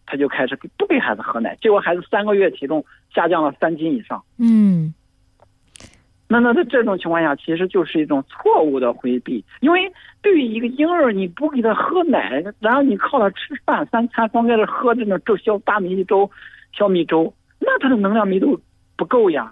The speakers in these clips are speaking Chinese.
他就开始不给孩子喝奶，结果孩子3个月体重下降了3斤以上。那在这种情况下，其实就是一种错误的回避，因为对于一个婴儿，你不给他喝奶，然后你靠他吃饭，3餐光给他喝这种大米粥、小米粥，那他的能量密度不够呀。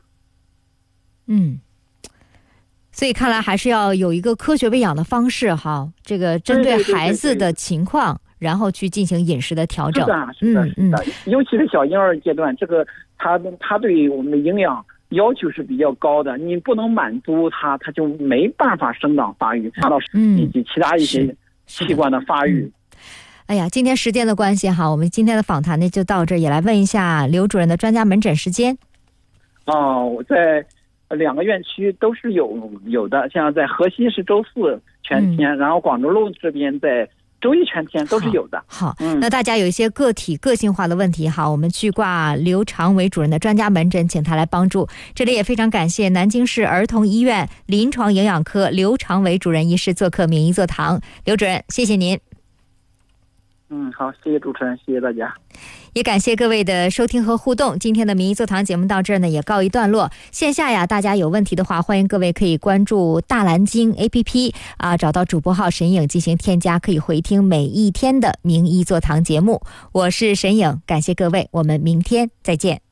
所以看来还是要有一个科学喂养的方式哈，这个针对孩子的情况，然后去进行饮食的调整。 是的，尤其是小婴儿阶段，这个他对于我们的营养要求是比较高的，你不能满足他就没办法生长发育，达到以及其他一些器官的发育。 哎呀，今天时间的关系哈，我们今天的访谈呢就到这儿，也来问一下刘主任的专家门诊时间。我在2个院区都是有的，像在河西是周4全天，然后广州路这边在周1全天都是有的。 好，那大家有一些个性化的问题，好，我们去挂刘长伟主任的专家门诊，请他来帮助。这里也非常感谢南京市儿童医院临床营养科刘长伟主任医师做客名医座堂。刘主任，谢谢您。 好，谢谢主持人，谢谢大家， 也感谢各位的收听和互动。今天的名医座堂节目到这儿呢也告一段落。线下呀，大家有问题的话，欢迎各位可以关注大蓝鲸 APP 找到主播号沈颖进行添加，可以回听每一天的名医座堂节目。我是沈颖，感谢各位，我们明天再见。